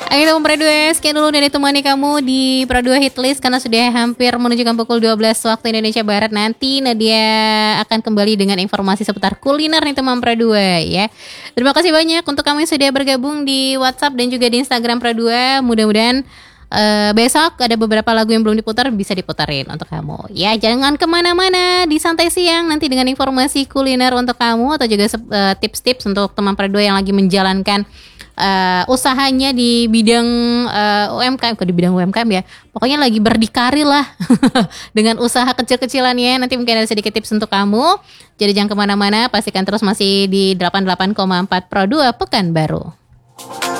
Ayo teman Pro 2, sekian dulu dari temani kamu di Pro 2 Hitlist karena sudah hampir menunjukkan pukul 12 waktu Indonesia Barat. Nanti Nadia akan kembali dengan informasi seputar kuliner nih teman Pro 2 ya. Terima kasih banyak untuk kamu yang sudah bergabung di WhatsApp dan juga di Instagram Pro 2. Mudah-mudahan besok ada beberapa lagu yang belum diputar bisa diputarin untuk kamu. Ya jangan kemana-mana, di Santai Siang nanti dengan informasi kuliner untuk kamu atau juga tips-tips untuk teman Pro 2 yang lagi menjalankan usahanya di bidang UMKM, di bidang UMKM ya, pokoknya lagi berdikari lah dengan usaha kecil-kecilannya. Nanti mungkin ada sedikit tips untuk kamu. Jadi jangan kemana-mana, pastikan terus masih di 88,4 Pro 2 Pekanbaru.